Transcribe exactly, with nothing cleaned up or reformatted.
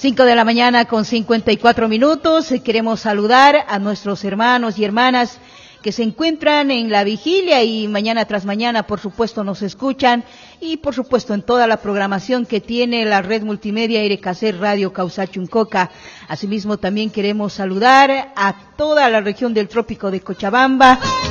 Cinco de la mañana con cincuenta y cuatro minutos. Queremos saludar a nuestros hermanos y hermanas que se encuentran en la vigilia y mañana tras mañana, por supuesto, nos escuchan y, por supuesto, en toda la programación que tiene la red multimedia Irecacer Radio Causachuncoca. Asimismo, también queremos saludar a toda la región del Trópico de Cochabamba